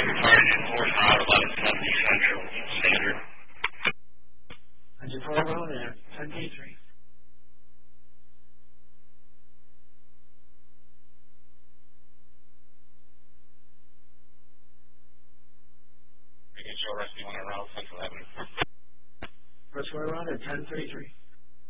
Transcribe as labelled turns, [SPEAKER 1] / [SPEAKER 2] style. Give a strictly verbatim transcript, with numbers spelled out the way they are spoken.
[SPEAKER 1] Sergeant Horsepower eleven seventy Central Standard.
[SPEAKER 2] Engine four road at ten K three.
[SPEAKER 1] Rescue one around Central Avenue.
[SPEAKER 2] Rescue road at ten thirty-three.